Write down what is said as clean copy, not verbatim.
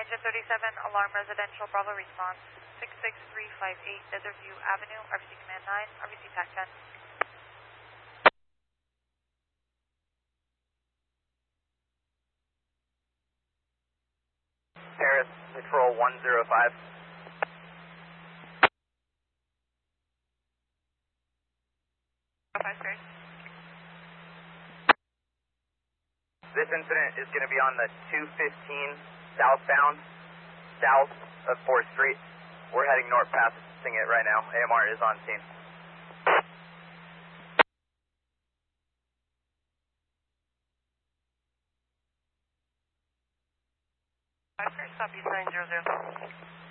Engine 37, alarm residential, Bravo response, 66358 Desert View Avenue, RBC Command 9, RBC TAC 10. Paris, control 105. Paris. This incident is going to be on the 215 southbound, south of 4th Street. We're heading north passing it right now. AMR is on scene. Paris, copy 900.